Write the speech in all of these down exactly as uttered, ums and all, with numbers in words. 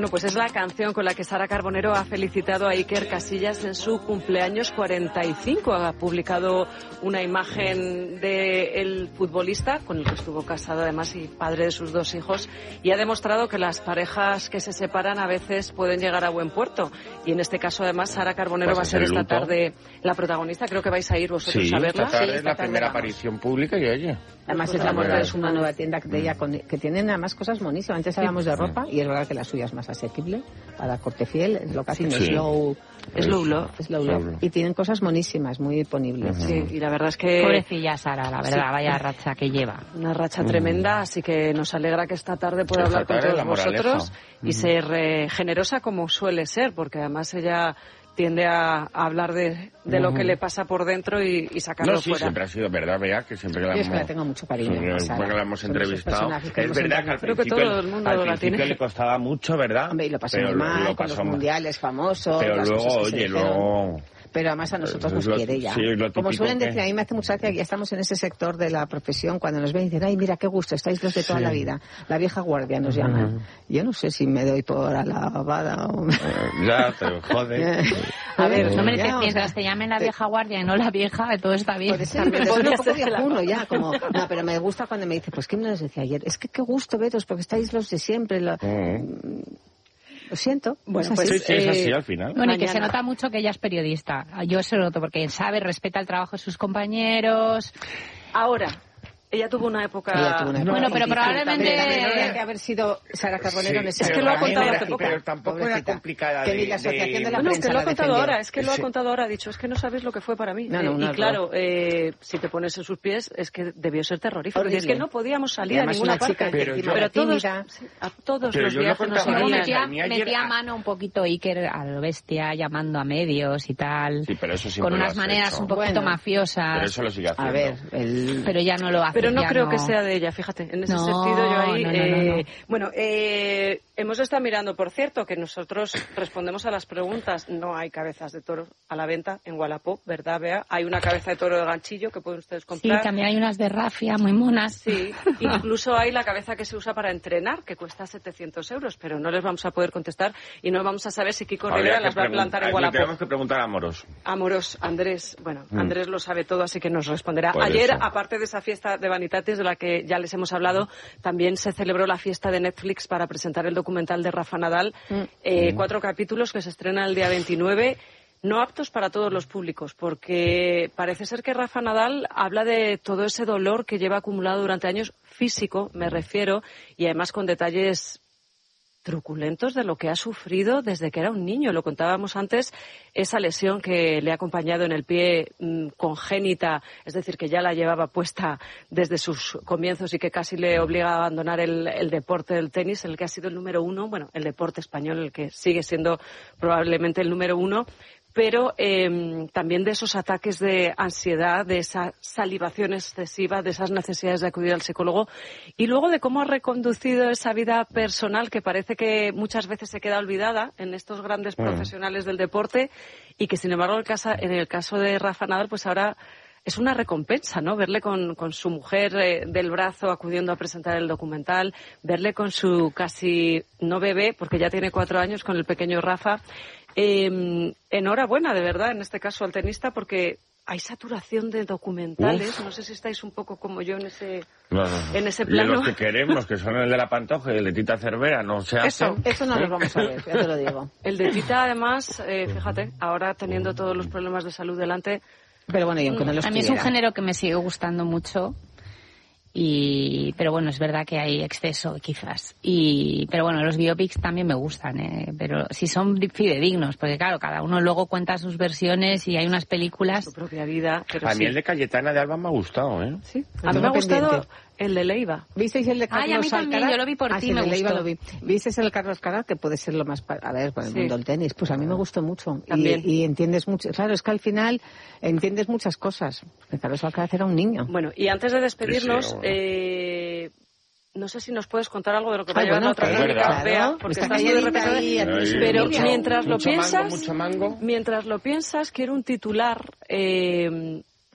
Bueno, pues es la canción con la que Sara Carbonero ha felicitado a Iker Casillas en su cumpleaños cuarenta y cinco. Ha publicado una imagen del futbolista, con el que estuvo casado además y padre de sus dos hijos, y ha demostrado que las parejas que se separan a veces pueden llegar a buen puerto. Y en este caso además Sara Carbonero pues va a ser esta tarde la protagonista. Creo que vais a ir vosotros sí, a verla. Esta tarde sí, es la primera vamos. aparición pública y oye. Además pues es la muestra de es una nueva tienda de ella con, que tienen además cosas monísimas. Antes hablamos de ropa y es verdad que la suya es más asequible para corte fiel, es lo que hacen sí. slow, slow love, slow love. Y tienen cosas monísimas, muy ponibles. Uh-huh. Sí, y la verdad es que pobrecilla Sara, la verdad, sí. Vaya racha que lleva. Una racha uh-huh. tremenda, así que nos alegra que esta tarde pueda esta hablar con todos vosotros uh-huh. y ser eh, generosa como suele ser, porque además ella tiende a, a hablar de, de uh-huh. lo que le pasa por dentro y, y sacarlo no, sí, fuera. siempre ha sido verdad, Bea, que siempre que la, Yo es que la tengo mucho cariño. Siempre que la hemos entrevistado. Que es verdad que al Creo principio, que todo el mundo al la principio tiene. le costaba mucho, ¿verdad? Hombre, y lo pasó pero muy mal, lo con pasó los mal. mundiales famosos. Pero las luego, cosas que oye, luego... Pero además a nosotros nos lo, quiere ya. Sí, Como suelen que... decir, a mí me hace mucha gracia que ya estamos en ese sector de la profesión, cuando nos ven y dicen, ay, mira, qué gusto, estáis los de toda sí. la vida. La vieja guardia nos uh-huh. llaman. Yo no sé si me doy por alabada o... ya, te jode. A ver, no me dices, mientras te llamen la vieja guardia y no la vieja, todo está bien. Por eso me un poco viejuno ya, como... No, pero me gusta cuando me dice, pues, ¿qué me les decía ayer? Es que qué gusto veros, porque estáis los de siempre. Lo... Uh-huh. Lo siento. Bueno, pues sí, sí, es así eh, al final. Bueno, y que se nota mucho que ella es periodista. Yo se lo noto porque sabe, respeta el trabajo de sus compañeros. Ahora, ella tuvo una época... Tuvo una época bueno, pero probablemente... Tendría que haber sido Sara Carbonero en ese Es que lo ha contado hace poco. Pero tampoco era complicada de... Que ni la asociación de la no, prensa que lo ha contado defendió. ahora, es que lo ha contado ahora, ha dicho, es que no sabes lo que fue para mí. No, no, eh, no, y claro, eh, si te pones en sus pies, es que debió ser terrorífico. Es que no podíamos salir a ninguna parte. Pero, yo, pero todos, sí, a todos pero los viajes nos no salían. metía, metía mano un poquito Iker a lo bestia, llamando a medios y tal. Sí, pero eso con unas lo maneras hecho. un poquito bueno, mafiosas. Pero eso lo sigue haciendo. A ver, el... pero ya no lo hace. Pero no creo no... que sea de ella, fíjate. En ese no, sentido yo ahí... No, no, no, no. Eh, bueno, eh, hemos estado mirando, por cierto, que nosotros respondemos a las preguntas. No hay cabezas de toro a la venta en Wallapop, ¿verdad, Bea? Hay una cabeza de toro de ganchillo que pueden ustedes comprar. Sí, también hay unas de rafia muy monas. Sí, incluso hay la cabeza que se usa para entrenar, que cuesta setecientos euros, pero no les vamos a poder contestar y no vamos a saber si Kiko Rivera las va a plantar en Wallapop. Tenemos que preguntar a Moros. A Moros, Andrés, bueno, mm. Andrés lo sabe todo, así que nos responderá. Por Ayer, eso. aparte de esa fiesta de Vanitatis, de la que ya les hemos hablado, también se celebró la fiesta de Netflix para presentar el documental de Rafa Nadal, mm. Eh, mm. cuatro capítulos que se estrena el día veintinueve. No aptos para todos los públicos, porque parece ser que Rafa Nadal habla de todo ese dolor que lleva acumulado durante años, físico, me refiero, y además con detalles truculentos de lo que ha sufrido desde que era un niño. Lo contábamos antes, esa lesión que le ha acompañado en el pie mmm, congénita, es decir, que ya la llevaba puesta desde sus comienzos y que casi le obliga a abandonar el, el deporte del tenis, el que ha sido el número uno, bueno, el deporte español, el que sigue siendo probablemente el número uno, pero eh, también de esos ataques de ansiedad, de esa salivación excesiva, de esas necesidades de acudir al psicólogo, y luego de cómo ha reconducido esa vida personal que parece que muchas veces se queda olvidada en estos grandes mm. profesionales del deporte, y que sin embargo en el caso, en el caso de Rafa Nadal, pues ahora es una recompensa, ¿no? Verle con, con su mujer eh, del brazo acudiendo a presentar el documental, verle con su casi no bebé, porque ya tiene cuatro años, con el pequeño Rafa. Eh, enhorabuena, de verdad, en este caso al tenista, porque hay saturación de documentales. Uf. No sé si estáis un poco como yo en ese, no, no, no. en ese plano. Y los que queremos, que son el de la Pantoja y el de Tita Cervera, no se hacen. Eso, eso no los vamos a ver, ya te lo digo. El de Tita, además, eh, fíjate, ahora teniendo todos los problemas de salud delante. Pero bueno, y aunque no los A mí tuviera. Es un género que me sigue gustando mucho. Y pero bueno, es verdad que hay exceso quizás, y pero bueno, los biopics también me gustan, ¿eh? Pero si son fidedignos, porque claro, cada uno luego cuenta sus versiones y hay unas películas, su propia vida, pero a sí. mí el de Cayetana de Alba me ha gustado, ¿eh? Sí, a mí me ha gustado el de Leiva. ¿Visteis el de Carlos Ay, a mí también, Alcaraz? yo lo vi por ah, ti, sí, me el de Leiva gustó. Lo vi. ¿Visteis el de Carlos Alcaraz? Que puede ser lo más... Pa... A ver, por el sí. mundo del tenis. Pues a mí me gustó mucho. También. Y, y entiendes mucho. Claro, es que al final entiendes muchas cosas. Carlos Alcaraz era un niño. Bueno, y antes de despedirnos... Sí, sí, bueno. eh... No sé si nos puedes contar algo de lo que va Ay, a llevar bueno, la otra es crónica, verdad. Bea, porque Está estás muy de repente... ahí, Ahí, Pero mucho, mientras lo mucho piensas, mango, mucho mango. mientras lo piensas, quiero un titular eh,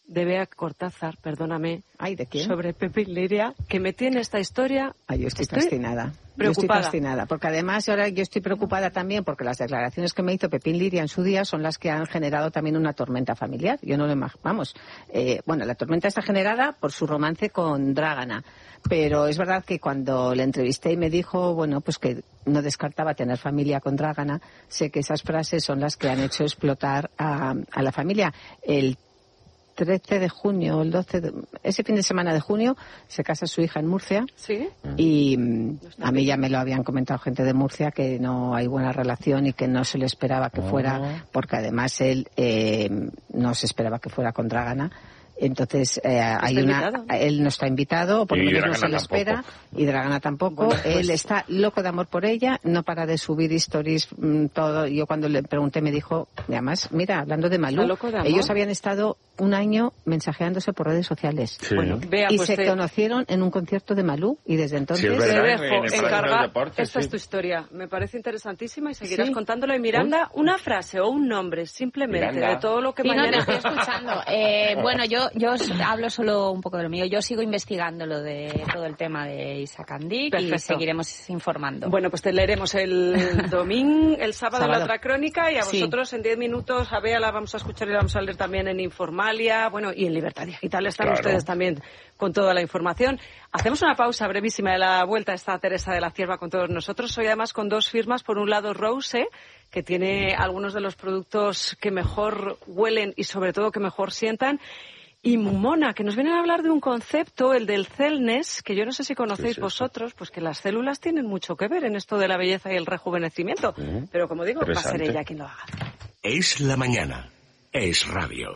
de Bea Cortázar, perdóname, Ay, ¿de quién? sobre Pepe y Liria, que me tiene esta historia... Ay, yo estoy, estoy fascinada. Preocupada. Yo estoy fascinada, porque además ahora yo estoy preocupada también porque las declaraciones que me hizo Pepín Liria en su día son las que han generado también una tormenta familiar. Yo no lo imagino, vamos, eh, bueno, la tormenta está generada por su romance con Drágana, pero es verdad que cuando le entrevisté y me dijo, bueno, pues que no descartaba tener familia con Drágana, sé que esas frases son las que han hecho explotar a, a la familia. El trece de junio, el doce de, ese fin de semana de junio, se casa su hija en Murcia. ¿Sí? Y no a mí ya me lo habían comentado gente de Murcia que no hay buena relación y que no se le esperaba que oh. fuera, porque además él eh, no se esperaba que fuera con Drágana. Entonces, eh, hay una, invitado? él no está invitado, por lo menos no se le espera, y Drágana tampoco. Bueno, pues... Él está loco de amor por ella, no para de subir stories, mmm, todo. Yo cuando le pregunté me dijo, y además, mira, hablando de Malú, de ellos habían estado un año mensajeándose por redes sociales. Sí. Bueno, vea, y pues se te... conocieron en un concierto de Malú, y desde entonces... Sí, te dejo en el encargar, deporte, esta sí. es tu historia, me parece interesantísima y seguirás sí. contándolo. Y Miranda, Uy. una frase o un nombre, simplemente, Miranda. de todo lo que sí, mañana... no, te estoy escuchando. Eh, bueno, yo, yo hablo solo un poco de lo mío. Yo sigo investigando lo de todo el tema de Isaac Andic y seguiremos informando. Bueno, pues te leeremos el domingo, el sábado, sábado. la otra crónica, y a vosotros sí. en diez minutos, a Bea la vamos a escuchar y la vamos a leer también en Informalia, bueno, y en Libertad Digital están claro. ustedes también con toda la información. Hacemos una pausa brevísima, de la vuelta está Teresa de la Cierva con todos nosotros, hoy además con dos firmas, por un lado Rose, que tiene algunos de los productos que mejor huelen y sobre todo que mejor sientan, y Mumona, que nos vienen a hablar de un concepto, el del Cellness, que yo no sé si conocéis sí, sí, vosotros, sí. pues que las células tienen mucho que ver en esto de la belleza y el rejuvenecimiento. Mm, Pero como digo, va a ser ella quien lo haga. Es la mañana. Es radio.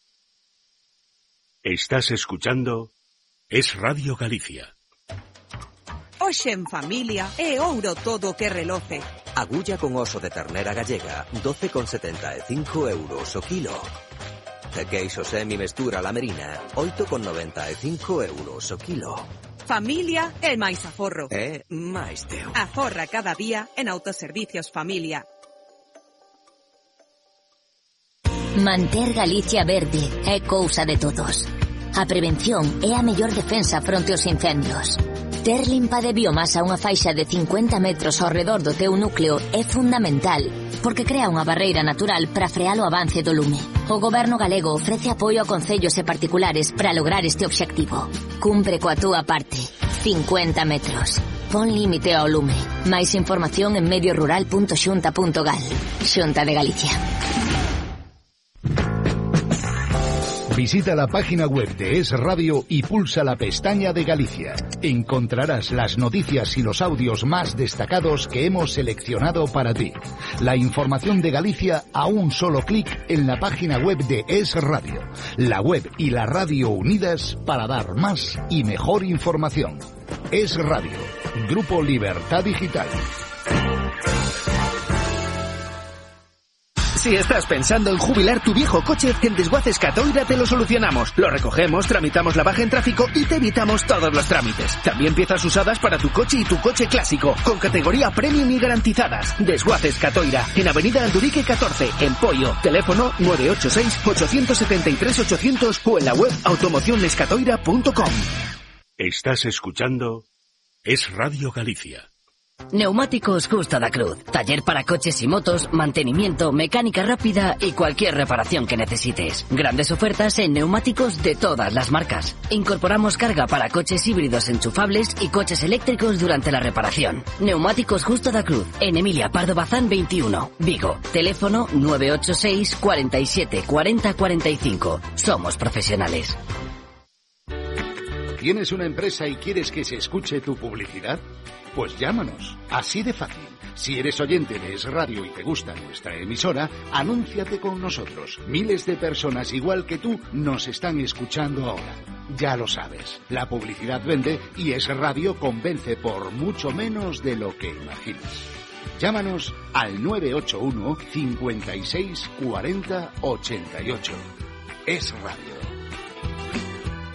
Estás escuchando Es Radio Galicia. Hoxe en familia é ouro todo que reloce. Agulla con oso de ternera gallega, doce con setenta e cinco euros o kilo. De queixo semi mestura lamerina, oito con noventa e cinco euros o kilo. Familia é máis aforro. É máis teu. Aforra cada día en Autoservicios Familia. Manter Galicia verde é cousa de todos. A prevención é a mellor defensa fronte aos incendios. Ter limpa de biomasa unha faixa de cincuenta metros ao redor do teu núcleo é fundamental, porque crea unha barreira natural para frear o avance do lume. O Goberno galego ofrece apoio a concellos e particulares para lograr este obxectivo. Cumpre coa túa parte. cincuenta metros. Pon límite ao lume. Máis información en mediorural punto xunta punto gal. Xunta de Galicia. Visita la página web de Es Radio y pulsa la pestaña de Galicia. Encontrarás las noticias y los audios más destacados que hemos seleccionado para ti. La información de Galicia a un solo clic en la página web de Es Radio. La web y la radio unidas para dar más y mejor información. Es Radio. Grupo Libertad Digital. Si estás pensando en jubilar tu viejo coche, en Desguaces Catoira te lo solucionamos. Lo recogemos, tramitamos la baja en tráfico y te evitamos todos los trámites. También piezas usadas para tu coche y tu coche clásico, con categoría premium y garantizadas. Desguaces Catoira, en Avenida Andurique catorce, en Poio. Teléfono nueve ocho seis, ocho siete tres, ochocientos o en la web automociones catoira punto com. Estás escuchando Es Radio Galicia. Neumáticos Justo da Cruz. Taller para coches y motos, mantenimiento, mecánica rápida y cualquier reparación que necesites. Grandes ofertas en neumáticos de todas las marcas. Incorporamos carga para coches híbridos enchufables y coches eléctricos durante la reparación. Neumáticos Justo da Cruz. En Emilia Pardo Bazán veintiuno, Vigo. Teléfono nueve ocho seis, cuarenta y siete, cuarenta, cuarenta y cinco. Somos profesionales. ¿Tienes una empresa y quieres que se escuche tu publicidad? Pues llámanos, así de fácil. Si eres oyente de Es Radio y te gusta nuestra emisora, anúnciate con nosotros. Miles de personas igual que tú nos están escuchando ahora. Ya lo sabes, la publicidad vende y Es Radio convence por mucho menos de lo que imaginas. Llámanos al nueve ocho uno, cincuenta y seis, cuarenta, ochenta y ocho. Es Radio.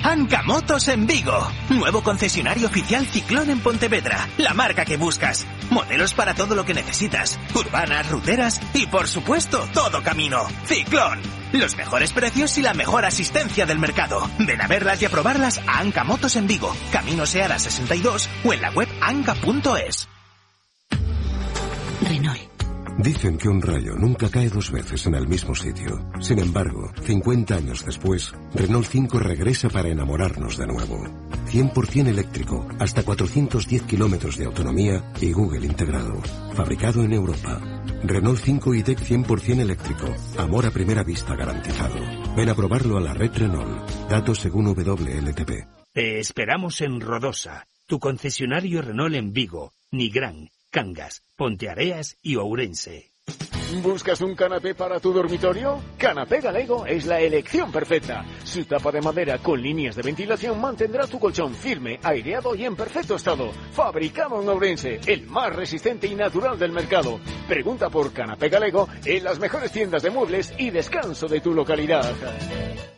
Anca Motos en Vigo. Nuevo concesionario oficial Ciclón en Pontevedra. La marca que buscas. Modelos para todo lo que necesitas. Urbanas, ruteras y, por supuesto, todo camino. Ciclón. Los mejores precios y la mejor asistencia del mercado. Ven a verlas y a probarlas a Anca Motos en Vigo. Camino Seara sesenta y dos o en la web anca punto es. Renault. Dicen que un rayo nunca cae dos veces en el mismo sitio. Sin embargo, cincuenta años después, Renault cinco regresa para enamorarnos de nuevo. cien por ciento eléctrico, hasta cuatrocientos diez kilómetros de autonomía y Google integrado. Fabricado en Europa. Renault cinco e-Tech cien por ciento eléctrico. Amor a primera vista garantizado. Ven a probarlo a la red Renault. Datos según W L T P. Te esperamos en Rodosa, tu concesionario Renault en Vigo, Nigrán, Cangas, Ponteareas y Ourense. ¿Buscas un canapé para tu dormitorio? Canapé Galego es la elección perfecta. Su tapa de madera con líneas de ventilación mantendrá tu colchón firme, aireado y en perfecto estado. Fabricado en Ourense, el más resistente y natural del mercado. Pregunta por Canapé Galego en las mejores tiendas de muebles y descanso de tu localidad.